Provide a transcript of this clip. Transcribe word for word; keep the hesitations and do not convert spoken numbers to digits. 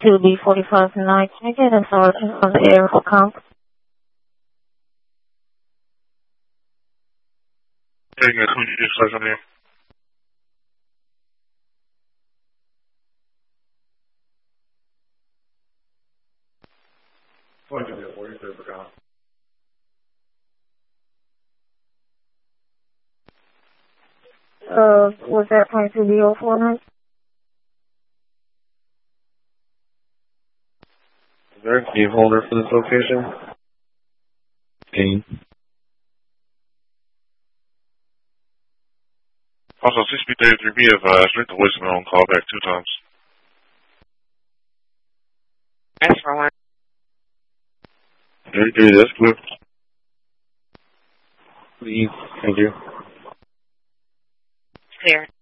two B forty-five nine. Can I get a sergeant on the air for comp? Hey, guys, who you just sergeant here? What did you do? What did you do for comp? Uh, was that point two B oh four nine? Is there a key holder for this location? Key. Also, six B thirty-three, be advised, read the voicemail and call back two times. That's for one. thirty-three, that's clear. Please, thank you. Clear.